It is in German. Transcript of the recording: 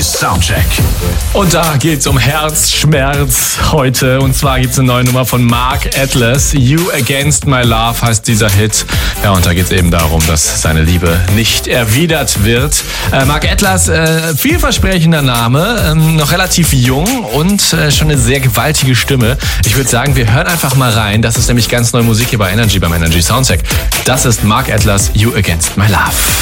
Soundcheck. Und da geht's um Herzschmerz heute. Und zwar gibt's eine neue Nummer von Mark Atlas. You Against My Love heißt dieser Hit. Ja, und da geht's eben darum, dass seine Liebe nicht erwidert wird. Mark Atlas, vielversprechender Name, noch relativ jung und schon eine sehr gewaltige Stimme. Ich würde sagen, wir hören einfach mal rein. Das ist nämlich ganz neue Musik hier bei Energy, beim Energy Soundcheck. Das ist Mark Atlas, You Against My Love.